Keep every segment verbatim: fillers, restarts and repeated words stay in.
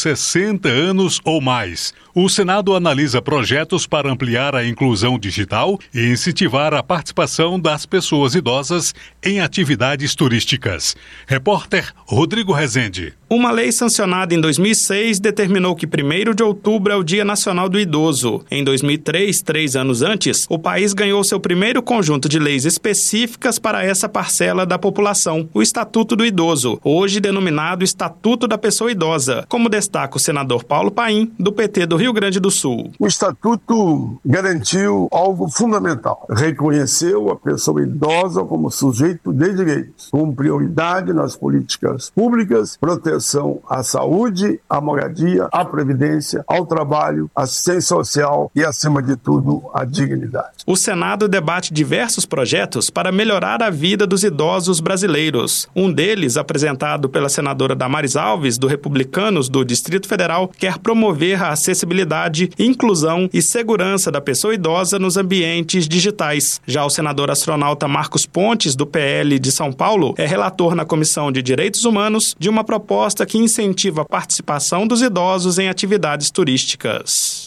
sessenta anos ou mais. O Senado analisa projetos para ampliar a inclusão digital e incentivar a participação das pessoas idosas em atividades turísticas. Repórter Rodrigo Rezende. Uma lei sancionada em dois mil e seis determinou que primeiro de outubro é o Dia Nacional do Idoso. Em dois mil e três, três anos antes, o país ganhou seu primeiro conjunto de leis específicas para essa parcela da população, o Estatuto do Idoso, hoje denominado Estatuto da Pessoa Idosa, como destaca o senador Paulo Paim, do P T do Rio Grande do Sul. O Estatuto garantiu algo fundamental, reconheceu a pessoa idosa como sujeito de direitos, com prioridade nas políticas públicas, proteção à saúde, à moradia, à previdência, ao trabalho, assistência social e, acima de tudo, à dignidade. O Senado debate diversos projetos para melhorar a vida dos idosos brasileiros. Um deles, apresentado pela senadora Damares Alves, do Republicanos do Distrito Federal, quer promover a acessibilidade, inclusão e segurança da pessoa idosa nos ambientes digitais. Já o senador astronauta Marcos Pontes, do P L de São Paulo, é relator na Comissão de Direitos Humanos de uma proposta que incentiva a participação dos idosos em atividades turísticas.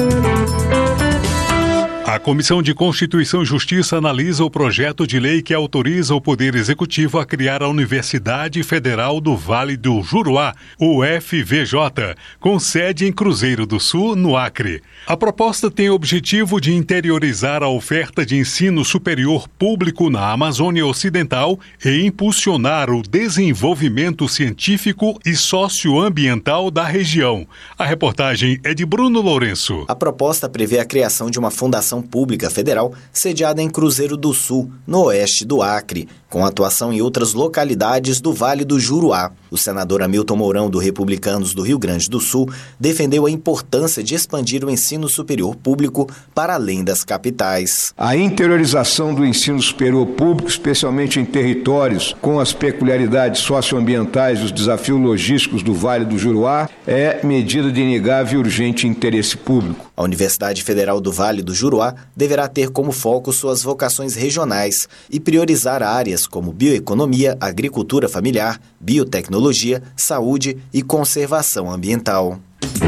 A Comissão de Constituição e Justiça analisa o projeto de lei que autoriza o Poder Executivo a criar a Universidade Federal do Vale do Juruá, U F V J, com sede em Cruzeiro do Sul, no Acre. A proposta tem o objetivo de interiorizar a oferta de ensino superior público na Amazônia Ocidental e impulsionar o desenvolvimento científico e socioambiental da região. A reportagem é de Bruno Lourenço. A proposta prevê a criação de uma fundação pública federal sediada em Cruzeiro do Sul, no oeste do Acre, com atuação em outras localidades do Vale do Juruá. O senador Hamilton Mourão, do Republicanos do Rio Grande do Sul, defendeu a importância de expandir o ensino superior público para além das capitais. A interiorização do ensino superior público, especialmente em territórios com as peculiaridades socioambientais e os desafios logísticos do Vale do Juruá, é medida de inegável e urgente interesse público. A Universidade Federal do Vale do Juruá deverá ter como foco suas vocações regionais e priorizar áreas como bioeconomia, agricultura familiar, biotecnologia, saúde e conservação ambiental.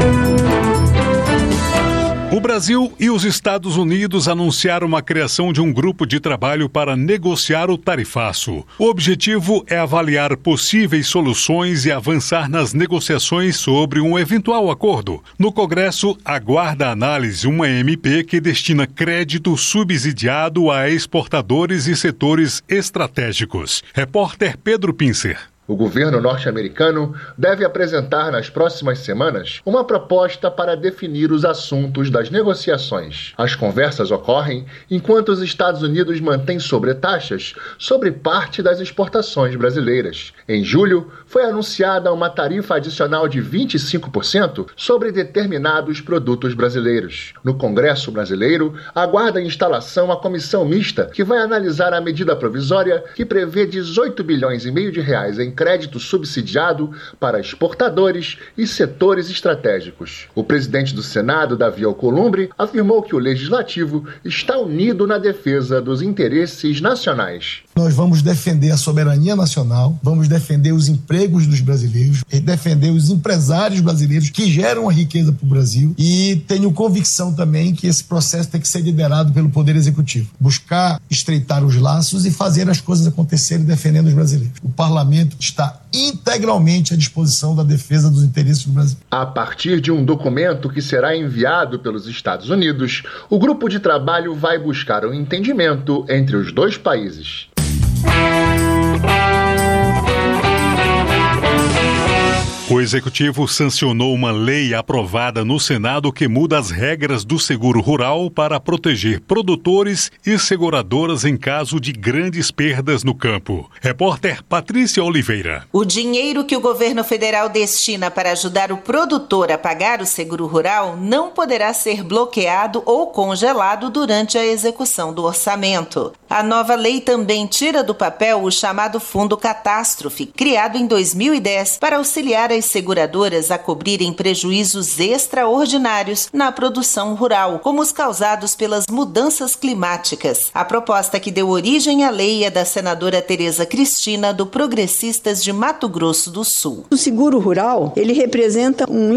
O Brasil e os Estados Unidos anunciaram a criação de um grupo de trabalho para negociar o tarifaço. O objetivo é avaliar possíveis soluções e avançar nas negociações sobre um eventual acordo. No Congresso, aguarda análise uma M P que destina crédito subsidiado a exportadores e setores estratégicos. Repórter Pedro Pincer. O governo norte-americano deve apresentar nas próximas semanas uma proposta para definir os assuntos das negociações. As conversas ocorrem enquanto os Estados Unidos mantêm sobretaxas sobre parte das exportações brasileiras. Em julho, foi anunciada uma tarifa adicional de vinte e cinco por cento sobre determinados produtos brasileiros. No Congresso brasileiro, aguarda a instalação a comissão mista que vai analisar a medida provisória que prevê dezoito bilhões e meio de reais em crédito subsidiado para exportadores e setores estratégicos. O presidente do Senado, Davi Alcolumbre, afirmou que o Legislativo está unido na defesa dos interesses nacionais. Nós vamos defender a soberania nacional, vamos defender os empregos dos brasileiros, defender os empresários brasileiros que geram a riqueza para o Brasil, e tenho convicção também que esse processo tem que ser liderado pelo Poder Executivo. Buscar estreitar os laços e fazer as coisas acontecerem defendendo os brasileiros. O Parlamento está integralmente à disposição da defesa dos interesses do Brasil. A partir de um documento que será enviado pelos Estados Unidos, o grupo de trabalho vai buscar um entendimento entre os dois países. O Executivo sancionou uma lei aprovada no Senado que muda as regras do seguro rural para proteger produtores e seguradoras em caso de grandes perdas no campo. Repórter Patrícia Oliveira. O dinheiro que o governo federal destina para ajudar o produtor a pagar o seguro rural não poderá ser bloqueado ou congelado durante a execução do orçamento. A nova lei também tira do papel o chamado Fundo Catástrofe, criado em dois mil e dez para auxiliar a as seguradoras a cobrirem prejuízos extraordinários na produção rural, como os causados pelas mudanças climáticas. A proposta que deu origem à lei é da senadora Tereza Cristina, do Progressistas de Mato Grosso do Sul. O seguro rural, ele representa um